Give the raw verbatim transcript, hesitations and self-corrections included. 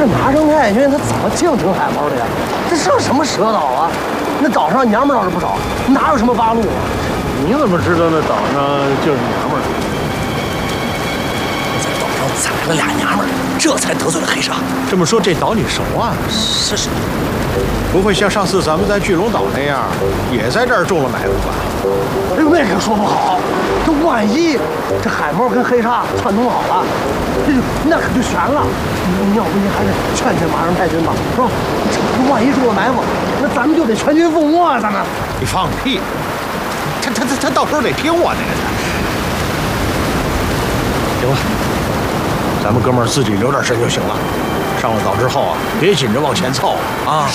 拿上爱军，他怎么净听海猫的呀？这是什么蛇岛啊？那岛上娘们倒是不少，哪有什么八路啊？ 你怎么知道那岛上就是娘们儿？ 在岛上宰了俩娘们儿，这才得罪了黑沙。 这么说，这岛你熟啊？ 是是。 不会像上次咱们在巨龙岛那样，也在这儿中了埋伏吧？ 哎呦，那可说不好。这万一这海猫跟黑沙串通好了，这就那可就悬了。你要不你还是劝劝马上太君吧，是吧？这万一中了埋伏，那咱们就得全军覆没啊！咱们。 你放屁！他他他他到时候得听我的。行了，咱们哥们儿自己留点神就行了。上了岛之后啊，别紧着往前凑啊。